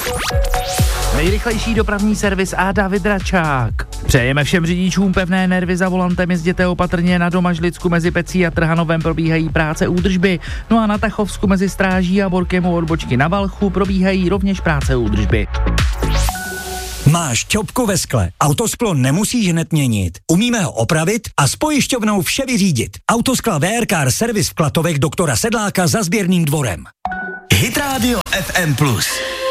Nejrychlejší dopravní servis a David Račák. Přejeme všem řidičům pevné nervy za volantem, jezděte opatrně. Na Domažlicku mezi Pecí a Trhanovem probíhají práce údržby, no a na Tachovsku mezi Stráží a Borkem u odbočky na Valchu probíhají rovněž práce údržby. Máš ťopku ve skle, autosklo nemusíš hned měnit. Umíme ho opravit a s pojišťovnou vše vyřídit. Autoskla VRCar Service v Klatovech doktora Sedláka za Sběrným dvorem. Hit Radio FM+.